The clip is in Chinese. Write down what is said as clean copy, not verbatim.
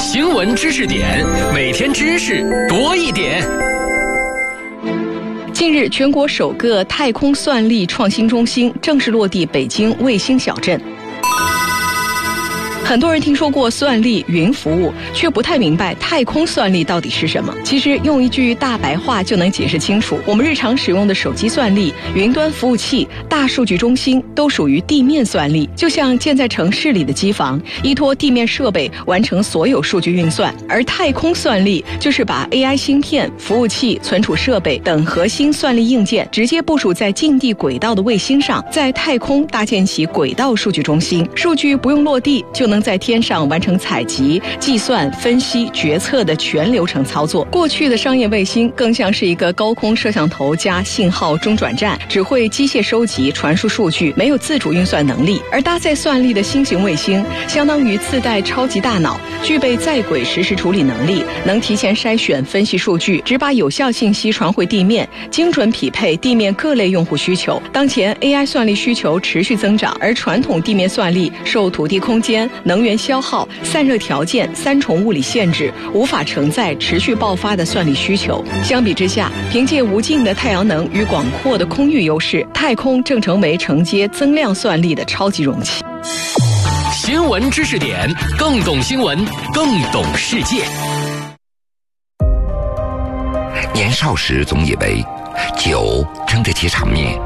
新闻知识点，每天知识多一点。 近日，全国首个太空算力创新中心正式落地北京卫星小镇。很多人听说过算力、云服务，却不太明白太空算力到底是什么。其实用一句大白话就能解释清楚。我们日常使用的手机算力、云端服务器、大数据中心都属于地面算力，就像建在城市里的机房，依托地面设备完成所有数据运算。而太空算力就是把 AI 芯片、服务器、存储设备等核心算力硬件直接部署在近地轨道的卫星上，在太空搭建起轨道数据中心，数据不用落地就能在天上完成采集、计算、分析、决策的全流程操作。过去的商业卫星更像是一个高空摄像头加信号中转站，只会机械收集、传输数据，没有自主运算能力。而搭载算力的新型卫星，相当于自带超级大脑，具备在轨实时处理能力，能提前筛选、分析数据，只把有效信息传回地面，精准匹配地面各类用户需求。当前 AI 算力需求持续增长，而传统地面算力受土地空间、能源消耗、散热条件三重物理限制，无法承载持续爆发的算力需求。相比之下，凭借无尽的太阳能与广阔的空域优势，太空正成为承接增量算力的超级容器。 新闻知识点，更懂新闻，更懂世界。 年少时总以为酒撑得起场面，